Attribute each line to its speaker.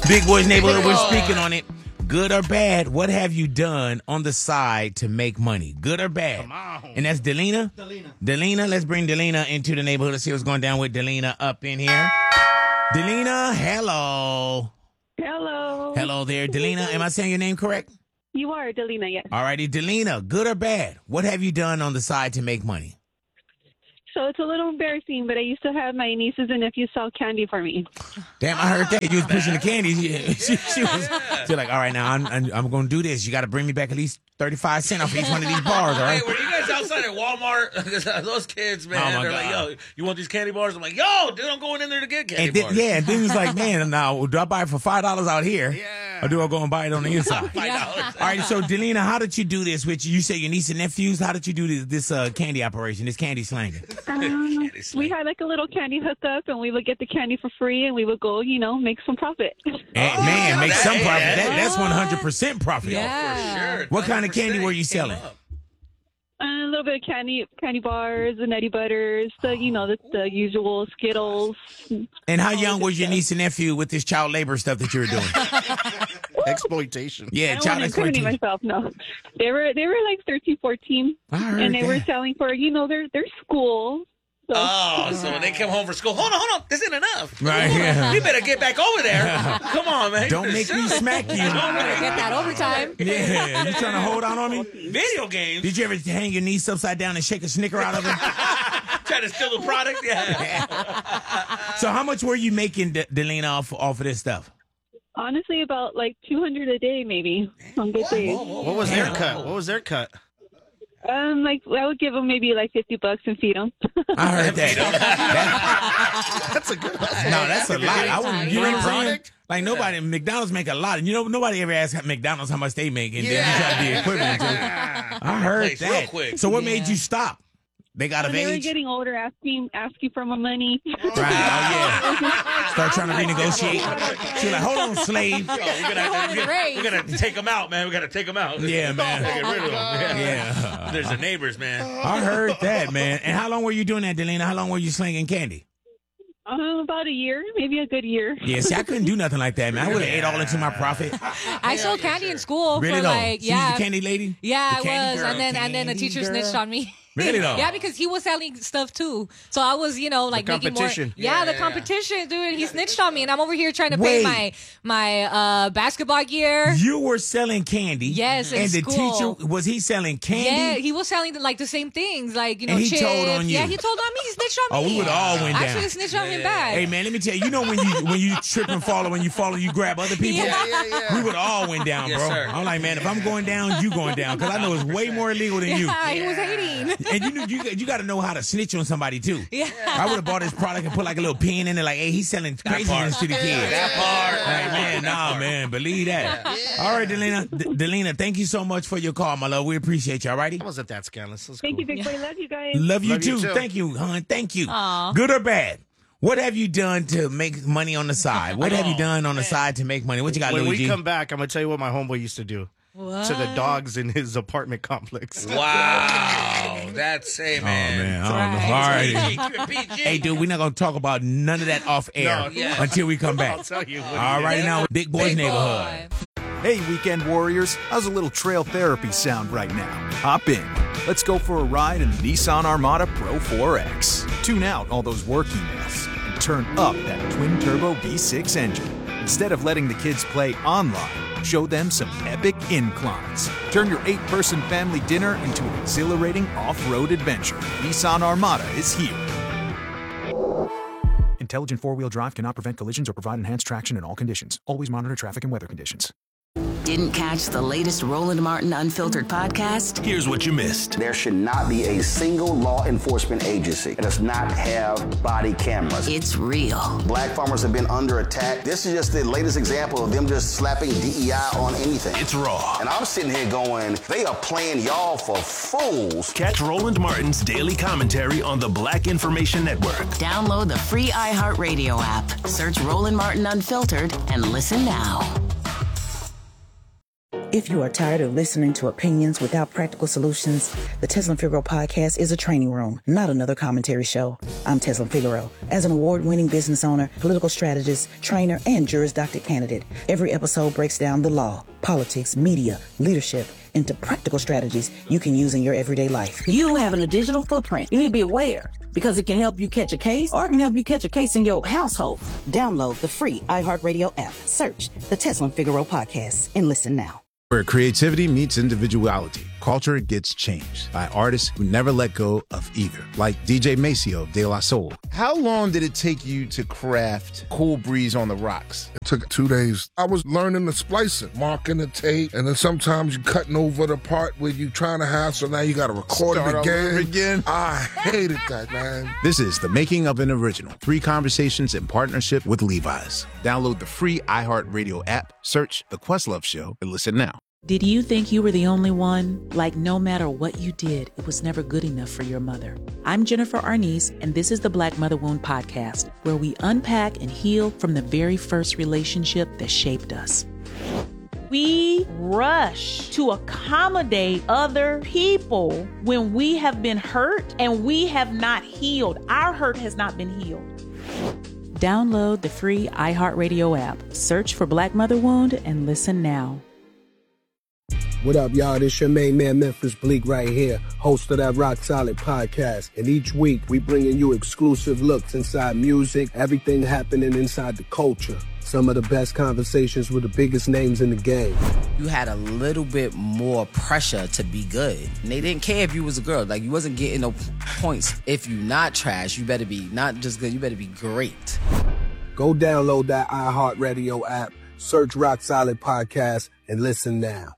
Speaker 1: Big Boys Neighborhood, we're speaking on it. Good or bad, what have you done on the side to make money? Good or bad?
Speaker 2: Come on.
Speaker 1: And that's Delina? Delina, let's bring Delina into the neighborhood. Let's see what's going down with Delina up in here. Delina, hello.
Speaker 3: Hello.
Speaker 1: Hello there. Delina, am I saying your name correct?
Speaker 3: You are Delina, yes.
Speaker 1: All righty, Delina, good or bad, what have you done on the side to make money?
Speaker 3: So it's a little embarrassing, but I used to have my nieces and nephews sell candy for me.
Speaker 1: Damn, I heard that. You was pushing the candy. She was like, all right, now I'm going to do this. You got to bring me back at least 35 cents off each one of these bars, all right?
Speaker 2: Hey, were you guys outside at Walmart? Those kids, man, they're like, yo, you want these candy bars? I'm like, yo, dude, I'm going in there to get candy bars.
Speaker 1: Yeah, and then it's like, man, now, do I buy it for $5 out here?
Speaker 2: Yeah.
Speaker 1: Or do I go and buy it on the inside?
Speaker 2: $5.
Speaker 1: All right, so, Delina, how did you do this? You say your niece and nephews. How did you do this candy operation, this candy slanging?
Speaker 3: We had like a little candy hookup, and we would get the candy for free, and we would go, make some profit.
Speaker 1: Man, make some profit. That's 100% profit.
Speaker 2: For sure.
Speaker 1: What kind of candy were you selling?
Speaker 3: A little bit of candy bars, the Nutty Butters, the usual Skittles.
Speaker 1: And how young was your niece and nephew with this child labor stuff that you were doing?
Speaker 4: Exploitation.
Speaker 1: Yeah,
Speaker 3: I don't
Speaker 1: child
Speaker 3: want to incriminate
Speaker 1: exploitation.
Speaker 3: myself, no. They were like 13, 14, and they were selling for, their school. So.
Speaker 2: Oh, so when they come home from school, hold on, this isn't enough.
Speaker 1: Right, yeah.
Speaker 2: You better get back over there. Come on, man.
Speaker 1: Don't make me smack you.
Speaker 5: Better get that overtime.
Speaker 1: Yeah, you trying to hold on me?
Speaker 2: Video games.
Speaker 1: Did you ever hang your niece upside down and shake a Snicker out of her?
Speaker 2: Trying to steal the product? Yeah.
Speaker 1: So how much were you making, Delina, off of this stuff?
Speaker 3: Honestly, about like $200 a day, maybe on good days.
Speaker 4: What was their cut?
Speaker 3: I would give them maybe like $50 and feed them.
Speaker 1: I heard that.
Speaker 4: That's a good
Speaker 1: No, that's a lot. I wouldn't. You know what I'm saying? Like
Speaker 4: Yeah.
Speaker 1: McDonald's make a lot, and nobody ever asks McDonald's how much they make, and then you try to be equivalent to. I heard
Speaker 2: Place real
Speaker 1: that.
Speaker 2: quick.
Speaker 1: So what made you stop? They got of
Speaker 3: When they were
Speaker 1: age.
Speaker 3: getting older, asking for my money.
Speaker 1: Right. Oh yeah. Start trying to renegotiate. She's like, hold on, slave.
Speaker 2: We're gonna have to take them out, man. We gotta take them out.
Speaker 1: Yeah, man.
Speaker 2: Get rid of them.
Speaker 1: Yeah.
Speaker 2: There's the neighbors, man.
Speaker 1: I heard that, man. And how long were you doing that, Delina? How long were you slinging candy?
Speaker 3: About a year, maybe a good year.
Speaker 1: Yeah, see, I couldn't do nothing like that, man. I would have ate all into my profit.
Speaker 5: I sold candy in school
Speaker 1: Really
Speaker 5: for
Speaker 1: though?
Speaker 5: like,
Speaker 1: She was the candy lady?
Speaker 5: Yeah,
Speaker 1: The
Speaker 5: I
Speaker 1: candy
Speaker 5: was.
Speaker 1: girl,
Speaker 5: And then the teacher
Speaker 1: candy
Speaker 5: snitched
Speaker 1: girl?
Speaker 5: on me.
Speaker 1: Really though?
Speaker 5: Yeah, because he was selling stuff too. So I was, making more.
Speaker 4: competition.
Speaker 5: Yeah, the competition, dude. And he snitched on me, and I'm over here trying to pay my basketball gear.
Speaker 1: You were selling candy.
Speaker 5: Yes, in
Speaker 1: and the
Speaker 5: school.
Speaker 1: teacher, was he selling candy?
Speaker 5: Yeah, he was selling the same things, like
Speaker 1: And he
Speaker 5: chips.
Speaker 1: told on you.
Speaker 5: Yeah, he told on me. He snitched on me.
Speaker 1: Oh, we would all went down.
Speaker 5: Actually, snitched on him back.
Speaker 1: Hey man, let me tell you. You know when you trip and fall, when you fall, you grab other people.
Speaker 5: Yeah.
Speaker 1: We would all went down,
Speaker 2: Yes,
Speaker 1: bro.
Speaker 2: sir.
Speaker 1: I'm like, man, if I'm going down, you going down, because I know it's way more illegal than you.
Speaker 5: Yeah, he was hating.
Speaker 1: And you got to know how to snitch on somebody too.
Speaker 5: Yeah.
Speaker 1: I would have bought this product and put like a little pin in it, like, hey, he's selling craziness to the kids.
Speaker 2: That part.
Speaker 1: Like, man, man, believe that. All right, Delina, thank you so much for your call, my love. We appreciate you. All righty.
Speaker 4: It wasn't that scandalous. That's
Speaker 3: Thank
Speaker 4: cool.
Speaker 3: you, Big Boy. Love you guys.
Speaker 1: Love you
Speaker 4: Love you
Speaker 1: too.
Speaker 4: too.
Speaker 1: Thank you, hon. Thank you.
Speaker 5: Aw.
Speaker 1: Good or bad? What have you done to make money on the side? What have you done on the side to make money? What you got,
Speaker 4: When
Speaker 1: Luigi?
Speaker 4: we come back, I'm going to tell you what my homeboy used to do to the dogs in his apartment complex.
Speaker 2: Wow. That's man.
Speaker 1: man. I don't know. All right.
Speaker 2: Keep it PG.
Speaker 1: Hey, dude, we're not going to talk about none of that off air until we come back.
Speaker 4: I'll tell you.
Speaker 1: All right, now, Big Boys Neighborhood.
Speaker 6: Hey, weekend warriors, how's a little trail therapy sound right now? Hop in. Let's go for a ride in the Nissan Armada Pro 4X. Tune out all those work emails and turn up that twin-turbo V6 engine. Instead of letting the kids play online, show them some epic inclines. Turn your 8-person family dinner into an exhilarating off-road adventure. Nissan Armada is here. Intelligent four-wheel drive cannot prevent collisions or provide enhanced traction in all conditions. Always monitor traffic and weather conditions.
Speaker 7: Didn't catch the latest Roland Martin Unfiltered podcast?
Speaker 8: Here's what you missed.
Speaker 9: There should not be a single law enforcement agency that does not have body cameras.
Speaker 7: It's real.
Speaker 9: Black farmers have been under attack. This is just the latest example of them just slapping DEI on anything.
Speaker 8: It's raw.
Speaker 9: And I'm sitting here going, they are playing y'all for fools.
Speaker 8: Catch Roland Martin's daily commentary on the Black Information Network.
Speaker 7: Download the free iHeartRadio app. Search Roland Martin Unfiltered and listen now.
Speaker 10: If you are tired of listening to opinions without practical solutions, the Tesla Figaro podcast is a training room, not another commentary show. I'm Tesla Figaro. As an award-winning business owner, political strategist, trainer, and Juris Doctor candidate, every episode breaks down the law, politics, media, leadership, into practical strategies you can use in your everyday life.
Speaker 11: You having a digital footprint. You need to be aware because it can help you catch a case or it can help you catch a case in your household.
Speaker 10: Download the free iHeartRadio app. Search the Tesla Figaro podcast and listen now.
Speaker 12: Where creativity meets individuality, culture gets changed by artists who never let go of either, like DJ Maceo of De La Soul.
Speaker 13: How long did it take you to craft Cool Breeze on the Rocks?
Speaker 14: It took 2 days. I was learning the splicing, marking the tape, and then sometimes you're cutting over the part where you're trying to have, so now you got to record it again. I hated that, man.
Speaker 12: This is the making of an original. 3 conversations in partnership with Levi's. Download the free iHeartRadio app, search The Questlove Show, and listen now.
Speaker 15: Did you think you were the only one? Like no matter what you did, it was never good enough for your mother. I'm Jennifer Arnice, and this is the Black Mother Wound Podcast, where we unpack and heal from the very first relationship that shaped us.
Speaker 16: We rush to accommodate other people when we have been hurt and we have not healed. Our hurt has not been healed.
Speaker 15: Download the free iHeartRadio app, search for Black Mother Wound, and listen now.
Speaker 17: What up, y'all? This your main man, Memphis Bleak, right here, host of that Rock Solid podcast. And each week, we bringing you exclusive looks inside music, everything happening inside the culture. Some of the best conversations with the biggest names in the game.
Speaker 18: You had a little bit more pressure to be good. And they didn't care if you was a girl. Like, you wasn't getting no points. If you not trash, you better be not just good, you better be great.
Speaker 17: Go download that iHeartRadio app, search Rock Solid Podcast, and listen now.